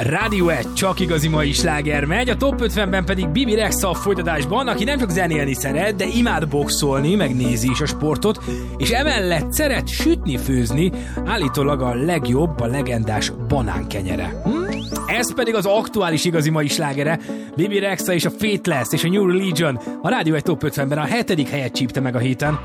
Rádió 1, csak igazi mai sláger megy, a Top 50-ben pedig Bibi Rexha a folytatásban, aki nem csak zenélni szeret, de imád boxolni, megnézi is a sportot, és emellett szeret sütni, főzni, állítólag a legjobb, a legendás banánkenyere. Ez pedig az aktuális igazi mai slágere, Bibi Rexha és a Faithless és a New Religion, a Rádió 1 Top 50-ben a 7. helyet csípte meg a héten.